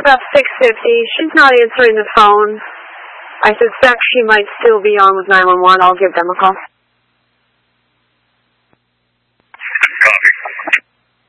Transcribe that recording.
about 6:50. She's not answering the phone. I suspect she might still be on with 911. I'll give them a call.